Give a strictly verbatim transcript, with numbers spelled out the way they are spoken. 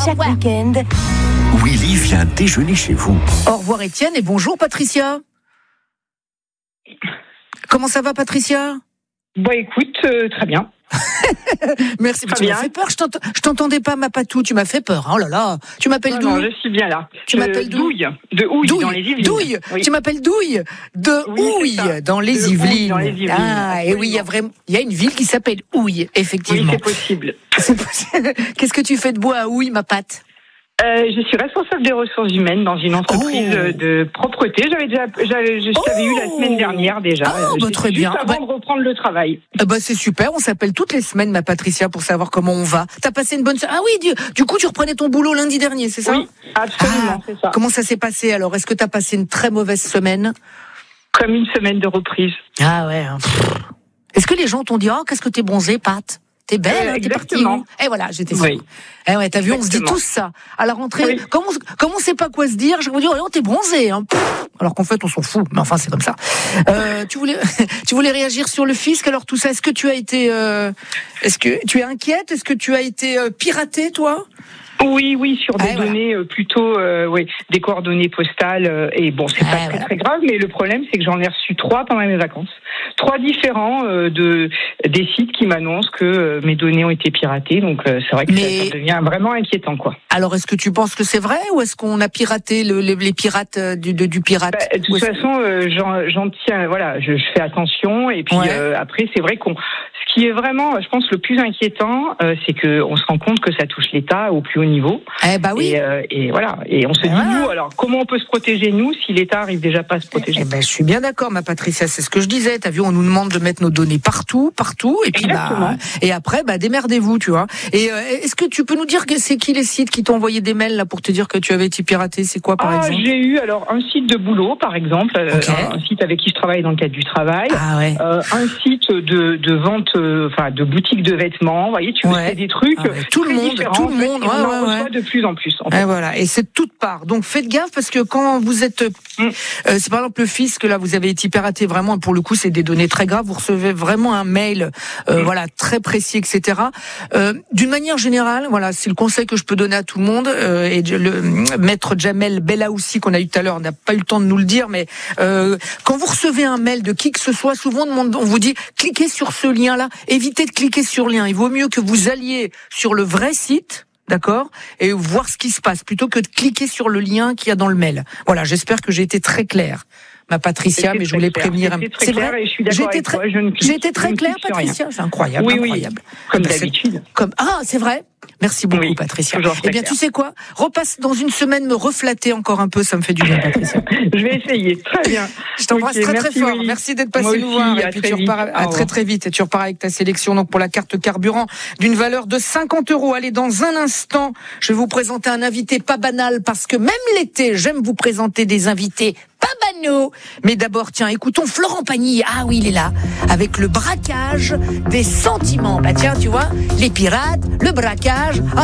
chaque week-end, Willy vient déjeuner chez vous. Au revoir Étienne et bonjour Patricia. Comment ça va Patricia ? Bon, écoute, euh, très bien. Merci, mais tu m'as fait peur, je, t'ent... je t'entendais pas ma patou, tu m'as fait peur, oh là là. Tu m'appelles d'où ? Non, je suis bien là. Tu de, m'appelles d'où ? Douille, de Houille, Douille, dans les Yvelines. Douille, oui. Tu m'appelles Douille, de oui, Houille, dans les, de Yvelines. Houille, dans les Yvelines. Ah, et oui, il y a vraiment, il y a une ville qui s'appelle Houille, effectivement. Oui, c'est possible. C'est possible. Qu'est-ce que tu fais de beau à Houille, ma patte ? Euh, je suis responsable des ressources humaines dans une entreprise oh. de propreté. J'avais déjà, j'avais, je t'avais oh. eu la semaine dernière déjà. Ah, bah, très bien. Juste avant bah, de reprendre le travail. Bah, c'est super. On s'appelle toutes les semaines, ma Patricia, pour savoir comment on va. T'as passé une bonne semaine ? Ah oui, du, du coup, tu reprenais ton boulot lundi dernier, c'est ça ? Oui, absolument, ah, c'est ça. Comment ça s'est passé alors ? Est-ce que t'as passé une très mauvaise semaine ? Comme une semaine de reprise. Ah ouais. Hein. Est-ce que les gens t'ont dit, oh, qu'est-ce que t'es bronzée, Pat ? T'es belle, euh, hein, t'es partie. Et voilà, j'étais sûre. Oui. Eh ouais, t'as vu, on se dit tous ça. À la rentrée, oui. comme, on, comme on sait pas quoi se dire, je vais vous dire, oh, t'es bronzée. Hein. Alors qu'en fait, on s'en fout. Mais enfin, c'est comme ça. Euh, tu voulais, tu voulais réagir sur le fisc. Alors tout ça, est-ce que tu as été, euh, est-ce que tu es inquiète ? Est-ce que tu as été euh, piratée, toi ? Oui, oui, sur des ah, données voilà. euh, plutôt, euh, oui, des coordonnées postales. Euh, et bon, c'est ah, pas très, voilà. très grave, mais le problème, c'est que j'en ai reçu trois pendant mes vacances. Trois différents euh, de des sites qui m'annoncent que euh, mes données ont été piratées. Donc, euh, c'est vrai que mais... ça, ça devient vraiment inquiétant, quoi. Alors, est-ce que tu penses que c'est vrai ou est-ce qu'on a piraté le, les, les pirates du, de, du pirate ? bah, De toute façon, euh, j'en, j'en tiens, voilà, je, je fais attention. Et puis, ouais. euh, après, c'est vrai qu'on... Ce qui est vraiment, je pense, le plus inquiétant, euh, c'est que on se rend compte que ça touche l'État au plus haut niveau. Eh bah oui. Et, euh, et voilà. Et on se eh dit voilà. nous, alors comment on peut se protéger nous si l'État arrive déjà pas à se protéger ? Eh ben, je suis bien d'accord, ma Patricia. C'est ce que je disais. T'as vu, on nous demande de mettre nos données partout, partout. Et puis bah, et après, bah démerdez-vous, tu vois. Et euh, est-ce que tu peux nous dire que c'est qui les sites qui t'ont envoyé des mails là pour te dire que tu avais été piraté ? C'est quoi, par ah, exemple ? J'ai eu alors un site de boulot, par exemple, okay. un, un site avec qui je travaille dans le cadre du travail. Ah ouais. Euh, un site de de vente, enfin euh, de boutique de vêtements, vous voyez, tu ouais. fais des trucs ah ouais. tout le monde, tout le monde, ouais, on en ouais, reçoit ouais. de plus en plus. En fait. Et voilà, et c'est de toutes parts. Donc faites gaffe parce que quand vous êtes, mm. euh, c'est par exemple le fisc là, vous avez été piraté vraiment. Pour le coup, c'est des données très graves. Vous recevez vraiment un mail, euh, mm. voilà, très précis, et cetera. Euh, d'une manière générale, voilà, c'est le conseil que je peux donner à tout le monde. Euh, et le maître Jamel Bellaoussi qu'on a eu tout à l'heure n'a pas eu le temps de nous le dire, mais euh, quand vous recevez un mail de qui que ce soit, souvent on vous dit cliquez sur ce lien là. Évitez de cliquer sur lien. Il vaut mieux que vous alliez sur le vrai site, d'accord, et voir ce qui se passe, plutôt que de cliquer sur le lien qu'il y a dans le mail. Voilà, j'espère que j'ai été très claire, ma Patricia, mais je voulais clair. prévenir. C'est vrai, j'ai été très, j'ai été très claire, Patricia. C'est incroyable, oui, incroyable. Oui, comme d'habitude. Comme ah, c'est vrai. Merci beaucoup, oui, Patricia. Eh bien, clair. Tu sais quoi ? Repasse dans une semaine me reflatter encore un peu, ça me fait du bien, Patricia. Je vais essayer. Très bien. Je t'embrasse okay, très très fort. Willy. Merci d'être passé nous voir. Et puis tu repars à très très vite. Et tu repars avec ta sélection donc pour la carte carburant d'une valeur de cinquante euros. Allez, dans un instant, je vais vous présenter un invité pas banal parce que même l'été, j'aime vous présenter des invités pas banaux. Mais d'abord, tiens, écoutons Florent Pagny. Ah oui, il est là. Avec le braquage des sentiments. Bah tiens, tu vois, les pirates, le braquage.